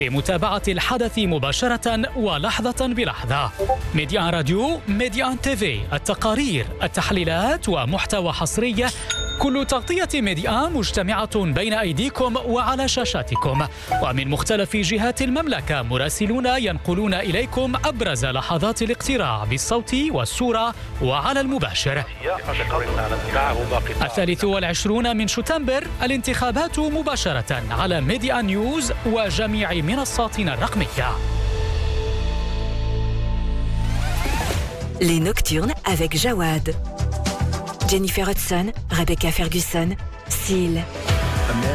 لمتابعة الحدث مباشرة ولحظة بلحظة. ميديان راديو، ميديان تيفي، التقارير، التحليلات ومحتوى حصري. كل تغطية ميديان مجتمعة بين أيديكم وعلى شاشاتكم، ومن مختلف جهات المملكة مراسلون ينقلون إليكم أبرز لحظات الاقتراع بالصوت والصورة وعلى المباشر. 23 من شتنبر، الانتخابات مباشرة على ميديان نيوز وجميع منصاتنا الرقمية. Les Nocturnes avec Jawad, Jennifer Hudson, Rebecca Ferguson, Seal.